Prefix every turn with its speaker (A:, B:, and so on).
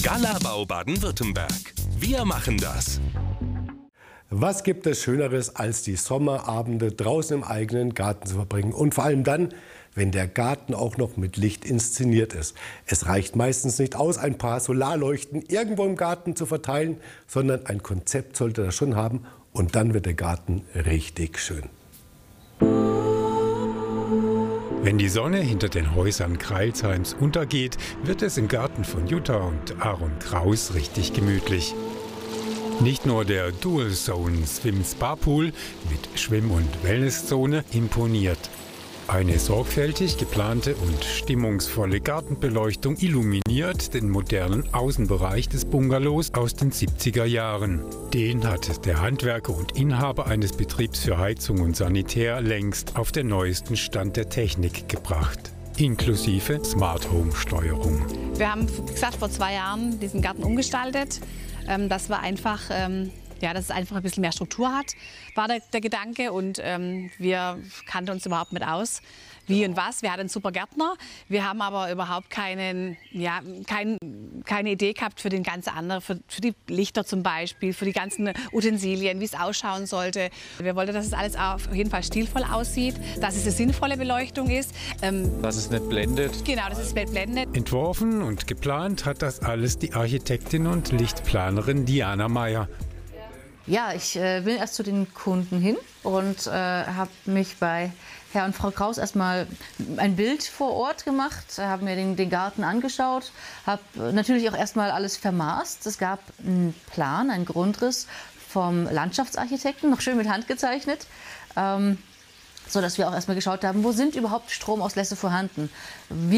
A: Galabau Baden-Württemberg. Wir machen das.
B: Was gibt es Schöneres, als die Sommerabende draußen im eigenen Garten zu verbringen? Und vor allem dann, wenn der Garten auch noch mit Licht inszeniert ist. Es reicht meistens nicht aus, ein paar Solarleuchten irgendwo im Garten zu verteilen, sondern ein Konzept sollte das schon haben. Und dann wird der Garten richtig schön.
C: Wenn die Sonne hinter den Häusern Crailsheims untergeht, wird es im Garten von Jutta und Aaron Kraus richtig gemütlich. Nicht nur der Dual Zone Swim Spa Pool mit Schwimm- und Wellnesszone imponiert. Eine sorgfältig geplante und stimmungsvolle Gartenbeleuchtung illuminiert den modernen Außenbereich des Bungalows aus den 70er Jahren. Den hat der Handwerker und Inhaber eines Betriebs für Heizung und Sanitär längst auf den neuesten Stand der Technik gebracht, inklusive Smart Home Steuerung.
D: Wir haben, wie gesagt, vor 2 Jahren diesen Garten umgestaltet. Das war einfach, dass es einfach ein bisschen mehr Struktur hat, war der Gedanke. Und wir kannten uns überhaupt nicht aus, wie und was. Wir hatten einen super Gärtner. Wir haben aber überhaupt keine Idee gehabt für den ganzen anderen, für die Lichter zum Beispiel, für die ganzen Utensilien, wie es ausschauen sollte. Wir wollten, dass es alles auf jeden Fall stilvoll aussieht, dass es eine sinnvolle Beleuchtung ist.
E: Dass es nicht blendet.
D: Genau, dass es nicht blendet.
C: Entworfen und geplant hat das alles die Architektin und Lichtplanerin Diana Meyer.
F: Ja, ich bin erst zu den Kunden hin und habe mich bei Herr und Frau Kraus erstmal ein Bild vor Ort gemacht, habe mir den Garten angeschaut, habe natürlich auch erstmal alles vermaßt. Es gab einen Plan, einen Grundriss vom Landschaftsarchitekten, noch schön mit Hand gezeichnet, so dass wir auch erstmal geschaut haben, wo sind überhaupt Stromauslässe vorhanden.